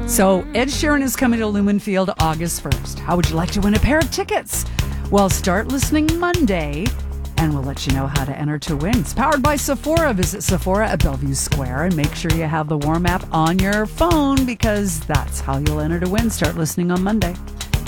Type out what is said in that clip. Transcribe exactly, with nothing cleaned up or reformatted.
So Ed Sheeran is coming to Lumen Field August first. How would you like to win a pair of tickets? Well, start listening Monday, and we'll let you know how to enter to win. It's powered by Sephora. Visit Sephora at Bellevue Square and make sure you have the Warm app on your phone because that's how you'll enter to win. Start listening on Monday.